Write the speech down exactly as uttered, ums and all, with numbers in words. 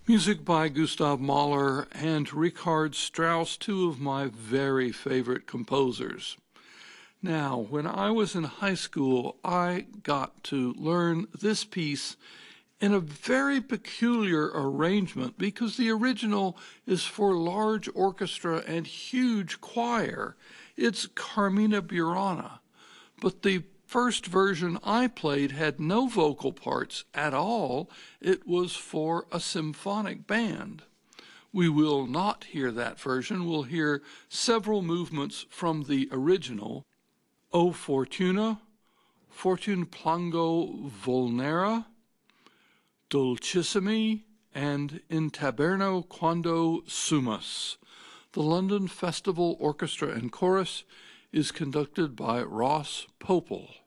Music by Gustav Mahler and Richard Strauss, two of my very favorite composers. Now, when I was in high school, I got to learn this piece in a very peculiar arrangement because the original is for large orchestra and huge choir. It's Carmina Burana, but the first version I played had no vocal parts at all. It was for a symphonic band. We will not hear that version. We'll hear several movements from the original. O Fortuna, Fortune Plango Volnera, Dolcissimi, and In Taberno Quando Sumus. The London Festival Orchestra and Chorus is conducted by Ross Popel.